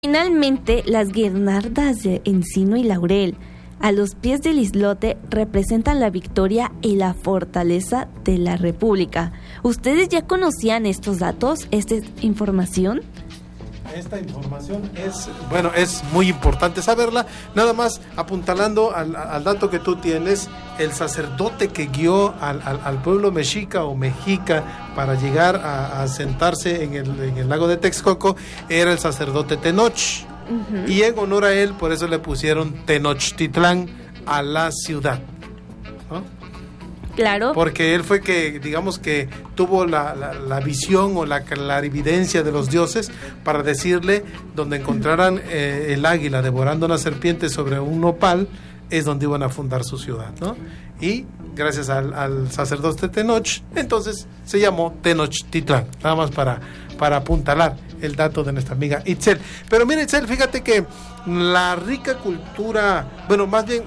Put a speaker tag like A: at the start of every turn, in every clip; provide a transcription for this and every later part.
A: Finalmente, las guirnaldas de encino y laurel a los pies del islote representan la victoria y la fortaleza de la República. ¿Ustedes ya conocían estos datos, esta información?
B: Esta información es muy importante saberla. Nada más apuntalando al dato que tú tienes, el sacerdote que guió al pueblo mexica o mexica para llegar a sentarse en el lago de Texcoco era el sacerdote Tenoch. Uh-huh. Y en honor a él, por eso le pusieron Tenochtitlán a la ciudad, ¿no?
A: Claro.
B: Porque él fue que, digamos que tuvo la visión o la clarividencia de los dioses para decirle donde encontraran el águila devorando una serpiente sobre un nopal, es donde iban a fundar su ciudad, ¿no? Y gracias al sacerdote Tenoch, entonces se llamó Tenochtitlán, nada más para apuntalar el dato de nuestra amiga Itzel. Pero mira, Itzel, fíjate que la rica cultura, bueno, más bien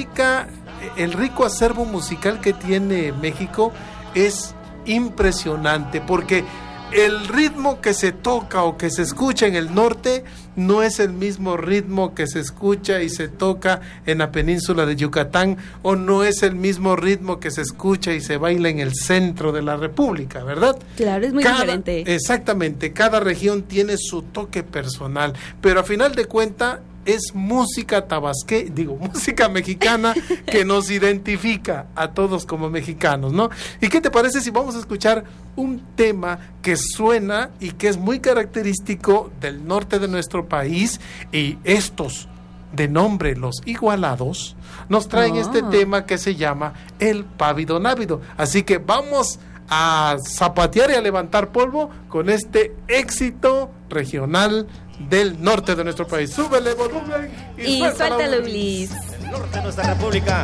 B: el rico acervo musical que tiene México es impresionante, porque el ritmo que se toca o que se escucha en el norte no es el mismo ritmo que se escucha y se toca en la península de Yucatán, o no es el mismo ritmo que se escucha y se baila en el centro de la República, ¿verdad?
A: Claro, es muy diferente.
B: Exactamente, cada región tiene su toque personal, pero a final de cuentas es música música mexicana que nos identifica a todos como mexicanos, ¿no? ¿Y qué te parece si vamos a escuchar un tema que suena y que es muy característico del norte de nuestro país? Y estos, de nombre Los Igualados, nos traen este tema que se llama El Pávido Návido. Así que vamos a zapatear y a levantar polvo con este éxito regional del norte de nuestro país. Súbele volumen
A: y suéltalo, Ulis.
C: El norte de nuestra república.